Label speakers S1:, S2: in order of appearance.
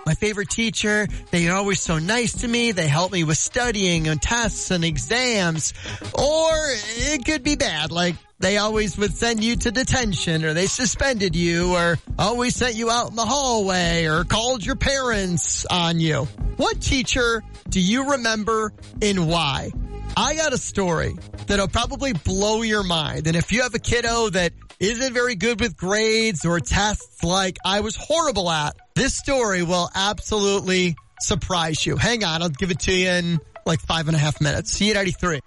S1: my favorite teacher. They are always so nice to me. They help me with studying and tests and exams. Or it could be bad, like they always would send you to detention, or they suspended you, or always sent you out in the hallway, or called your parents on you. What teacher do you remember and why? I got a story that'll probably blow your mind. And if you have a kiddo that isn't very good with grades or tests like I was horrible at, this story will absolutely surprise you. Hang on, I'll give it to you in like 5.5 minutes. See you at 93.